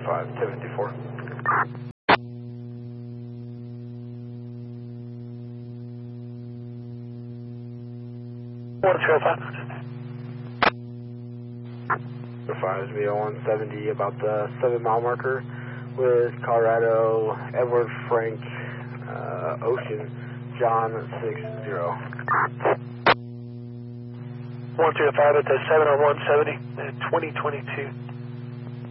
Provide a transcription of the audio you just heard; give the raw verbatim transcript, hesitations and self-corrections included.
five, ten fifty-four. one zero five. five is V O one seventy, about the seven mile marker with Colorado, Edward Frank, uh, Ocean, John six zero. one zero five at the seven on one seventy, twenty twenty-two.